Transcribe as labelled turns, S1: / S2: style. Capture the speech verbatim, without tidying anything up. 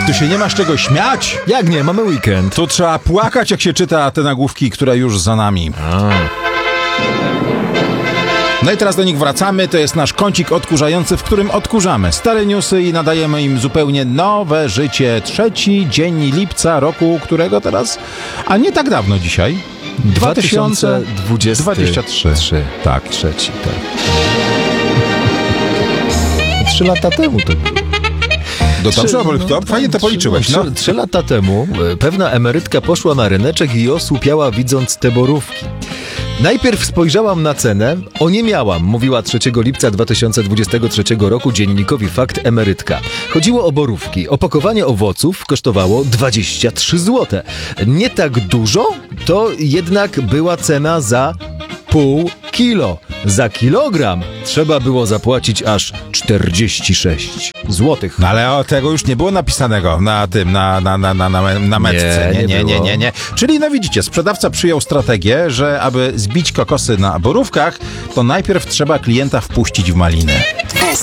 S1: Tu się nie masz czego śmiać.
S2: Jak nie? Mamy weekend.
S1: Tu trzeba płakać, jak się czyta te nagłówki, które już za nami.
S2: A.
S1: No i teraz do nich wracamy. To jest nasz kącik odkurzający, w którym odkurzamy stare newsy i nadajemy im zupełnie nowe życie. Trzeci dzień lipca roku, którego teraz, a nie tak dawno dzisiaj,
S2: dwa tysiące dwudziesty
S1: trzy. Tak.
S2: Trzeci, tak. Trzy lata temu to było.
S1: Do dobrze, no, to fajnie to policzyłeś. No.
S2: Trzy, trzy lata temu pewna emerytka poszła na ryneczek i osłupiała, widząc te borówki. Najpierw spojrzałam na cenę, oniemiałam, mówiła trzeciego lipca dwa tysiące dwudziestego trzeciego roku dziennikowi Fakt emerytka. Chodziło o borówki. Opakowanie owoców kosztowało dwadzieścia trzy złote. Nie tak dużo, to jednak była cena za pół kilo. Za kilogram trzeba było zapłacić aż czterdzieści sześć złotych.
S1: No ale o, tego już nie było napisanego na tym, na, na, na, na, na, na metce. Nie, nie, nie, nie, nie. Czyli no widzicie, sprzedawca przyjął strategię, że aby zbić kokosy na borówkach, to najpierw trzeba klienta wpuścić w maliny.